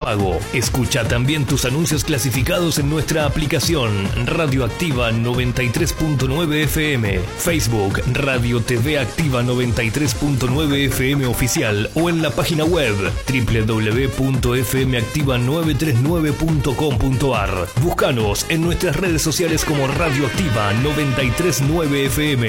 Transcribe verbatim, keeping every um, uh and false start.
pago. Escucha también tus anuncios clasificados en nuestra aplicación Radioactiva noventa y tres punto nueve F M, Facebook Radio T V Activa noventa y tres punto nueve F M oficial o en la página web doble u doble u doble u punto f m activa nueve tres nueve punto com punto a r. Búscanos en nuestras redes sociales como Radioactiva noventa y tres punto nueve F M.